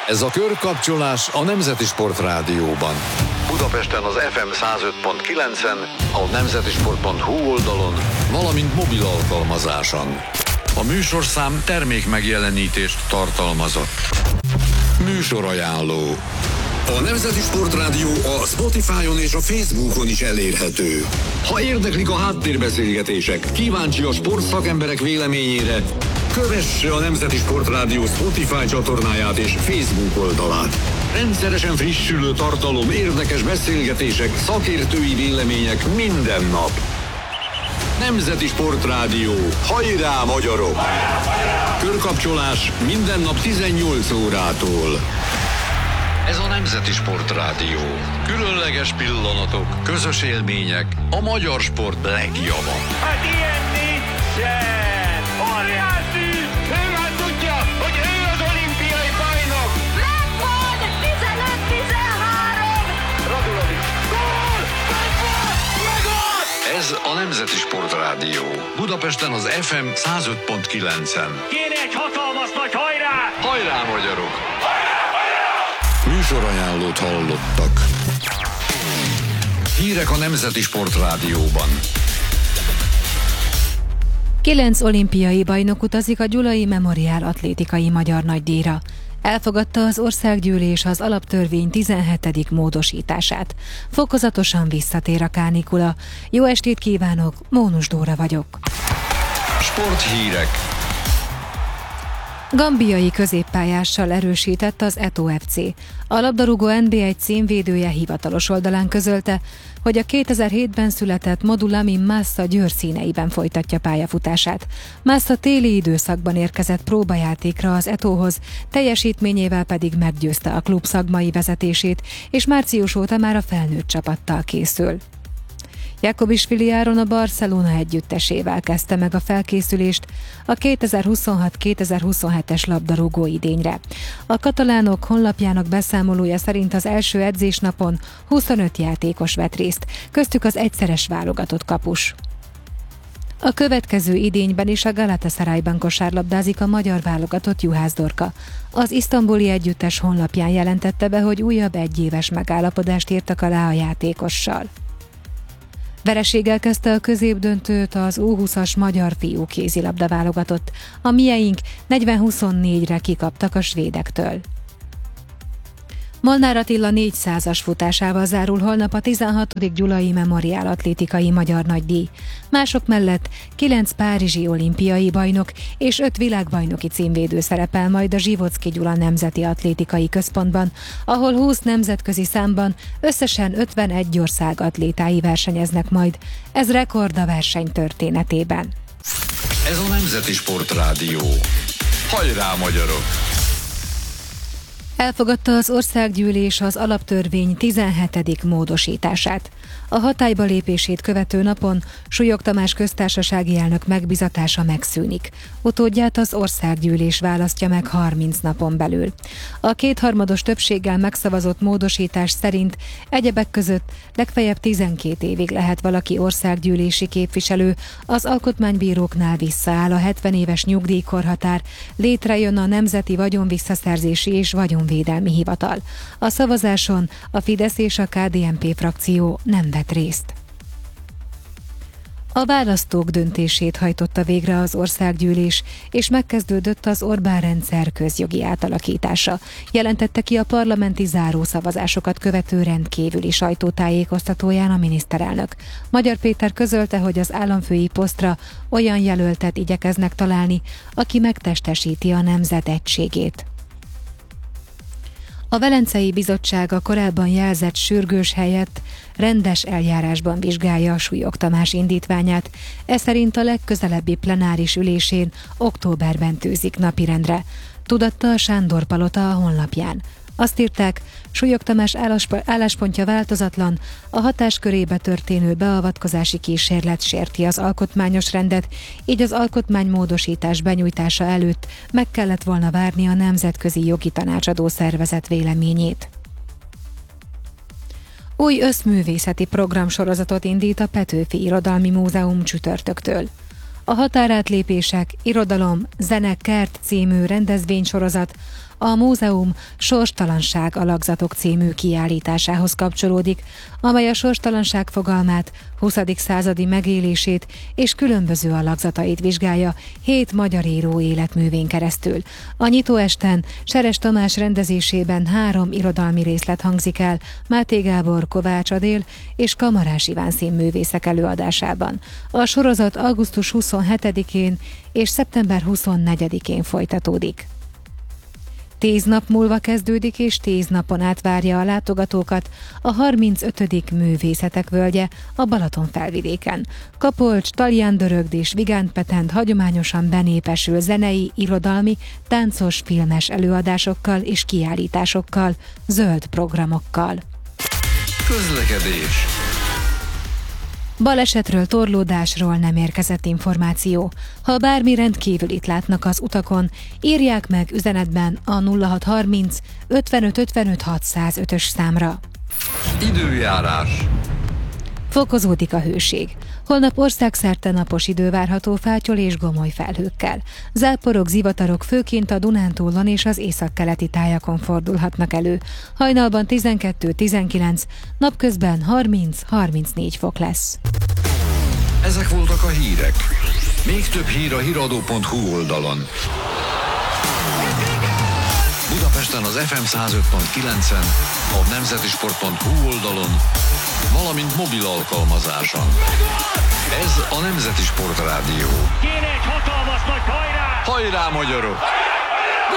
Ez a körkapcsolás a Nemzeti Sport Rádióban. Budapesten az FM 105.9-en, a nemzetisport.hu oldalon, valamint mobil alkalmazáson. A műsorszám termék megjelenítést tartalmazott. Műsorajánló. A Nemzeti Sport Rádió a Spotify-on és a Facebookon is elérhető. Ha érdeklik a háttérbeszélgetések, kíváncsi a sportszakemberek véleményére, kövesse a Nemzeti Sport Rádió Spotify csatornáját és Facebook oldalát. Rendszeresen frissülő tartalom, érdekes beszélgetések, szakértői vélemények minden nap. Nemzeti Sport Rádió. Hajrá, magyarok! Körkapcsolás minden nap 18 órától. Ez a Nemzeti Sport Rádió. Különleges pillanatok, közös élmények, a magyar sport legjava. Hát ilyen nincsen! Óriási! Ő már tudja, hogy ő az olimpiai bajnok! Megvan! 15-13! Radulovics! Gól! Megvan! Ez a Nemzeti Sport Rádió. Budapesten az FM 105.9-en. Kéne egy hatalmas nagy hajrá! Hajrá, magyarok! Műsorajánlót hallottak. Hírek a Nemzeti Sport Rádióban. 9 olimpiai bajnok utazik a Gyulai Memoriál atlétikai magyar nagydíjra. Elfogadta az országgyűlés az alaptörvény 17. módosítását. Fokozatosan visszatér a kánikula. Jó estét kívánok, Mónus Dóra vagyok. Sporthírek. Gambiai középpályással erősített az Eto'o FC. A labdarúgó NB1 címvédője hivatalos oldalán közölte, hogy a 2007-ben született Modulamin Massa Győr színeiben folytatja pályafutását. Massa téli időszakban érkezett próbajátékra az Eto'hoz, teljesítményével pedig meggyőzte a klub szakmai vezetését, és március óta már a felnőtt csapattal készül. Jakobisvili Áron a Barcelona együttesével kezdte meg a felkészülést a 2026-2027-es labdarúgó idényre. A katalánok honlapjának beszámolója szerint az első edzésnapon 25 játékos vett részt, köztük az egyszeres válogatott kapus. A következő idényben is a Galatasarayban kosárlabdázik a magyar válogatott Juhász Dorka. Az isztambuli együttes honlapján jelentette be, hogy újabb egyéves megállapodást írtak alá a játékossal. Vereséggel kezdte a középdöntőt az U20-as magyar fiú kézilabda válogatott. A mieink 40-24-re kikaptak a svédektől. Molnár Attila 400-as futásával zárul holnap a 16. Gyulai Memoriál atlétikai magyar nagydíj. Mások mellett 9 párizsi olimpiai bajnok és 5 világbajnoki címvédő szerepel majd a Zsivocki Gyula Nemzeti Atlétikai Központban, ahol 20 nemzetközi számban összesen 51 ország atlétái versenyeznek majd. Ez rekord a verseny történetében. Ez a Nemzeti Sport Rádió. Hajrá, magyarok! Elfogadta az országgyűlés az alaptörvény 17. módosítását. A hatályba lépését követő napon Súlyog Tamás köztársasági elnök megbizatása megszűnik. Utódját az országgyűlés választja meg 30 napon belül. A kétharmados többséggel megszavazott módosítás szerint egyebek között legfeljebb 12 évig lehet valaki országgyűlési képviselő, az alkotmánybíróknál visszaáll a 70 éves nyugdíjkorhatár, létrejön a Nemzeti Vagyonvisszaszerzési és Vagyonvédelmi Hivatal. A szavazáson a Fidesz és a KDNP frakció nem vett részt. A választók döntését hajtotta végre az országgyűlés, és megkezdődött az Orbán-rendszer közjogi átalakítása. Jelentette ki a parlamenti zárószavazásokat követő rendkívüli sajtótájékoztatóján a miniszterelnök. Magyar Péter közölte, hogy az államfői posztra olyan jelöltet igyekeznek találni, aki megtestesíti a nemzet egységét. A Velencei Bizottság a korábban jelzett sürgős helyett rendes eljárásban vizsgálja a Súlyog Tamás indítványát, ez szerint a legközelebbi plenáris ülésén októberben tűzik napirendre, tudatta a Sándor Palota a honlapján. Azt írták, Súlyog Tamás álláspontja változatlan, a hatáskörébe történő beavatkozási kísérlet sérti az alkotmányos rendet, így az alkotmánymódosítás benyújtása előtt meg kellett volna várni a Nemzetközi Jogi Tanácsadó Szervezet véleményét. Új összművészeti programsorozatot indít a Petőfi Irodalmi Múzeum csütörtöktől. A Határátlépések, irodalom, zene, kert című rendezvénysorozat a múzeum Sorstalanság alakzatok című kiállításához kapcsolódik, amely a sorstalanság fogalmát, 20. századi megélését és különböző alakzatait vizsgálja 7 magyar író életművén keresztül. A nyitóesten Seres Tamás rendezésében 3 irodalmi részlet hangzik el Máté Gábor, Kovács Adél és Kamarás Iván színművészek előadásában. A sorozat augusztus 27-én és szeptember 24-én folytatódik. 10 nap múlva kezdődik, és 10 napon át várja a látogatókat a 35. Művészetek völgye a Balatonfelvidéken. Kapolcs, Talján-Dörögd és Vigánt Petent hagyományosan benépesül zenei, irodalmi, táncos, filmes előadásokkal és kiállításokkal, zöld programokkal. Közlekedés. Balesetről, torlódásról nem érkezett információ. Ha bármi rendkívülit látnak az utakon, írják meg üzenetben a 0630 55 55 605-ös számra. Időjárás. Fokozódik a hőség. Holnap országszerte napos idő várható fátyol és gomoly felhőkkel. Záporok, zivatarok főként a Dunántúlon és az északkeleti tájakon fordulhatnak elő. Hajnalban 12-19, napközben 30-34 fok lesz. Ezek voltak a hírek. Még több hír a hiradó.hu oldalon. Budapesten az FM 105.9-en, a nemzetisport.hu oldalon, valamint mobil alkalmazáson. Ez a Nemzeti Sport Rádió. Kéne egy hatalmas nagy hajrá! Hajrá, magyarok!